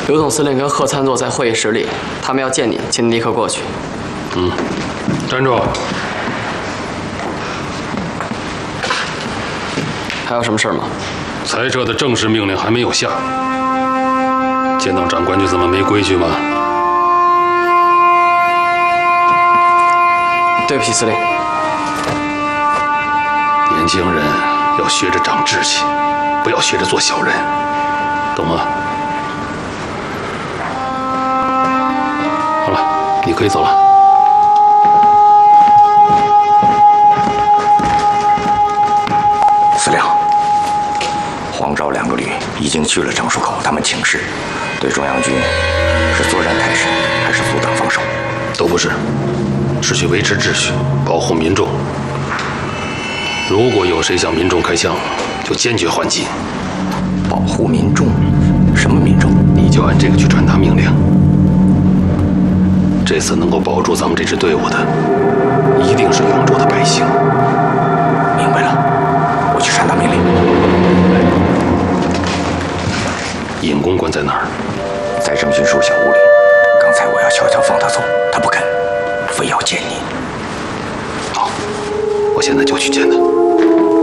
刘总司令跟贺参谋在会议室里，他们要见你，请你立刻过去。 站住！ 还有什么事吗？ 裁撤的正式命令还没有下，见到长官就这么没规矩吗？ 对不起，司令。 年轻人要学着长志气，不要学着做小人，懂吗？好了，你可以走了。 司令，黄昭2个旅已经去了整数口，他们请示，对中央军是作战态势还是阻挡防守？ 都不是，是去维持秩序，保护民众。如果有谁向民众开枪，就坚决还击。 保护民众？什么民众？ 你就按这个去传达命令。这次能够保住咱们这支队伍的，一定是永州的百姓。 明白了，我去传达命令。 尹公关在哪儿？ 在郑巡署小屋里。刚才我要悄悄放他走，他不肯，非要见你。 好，我现在就去见他。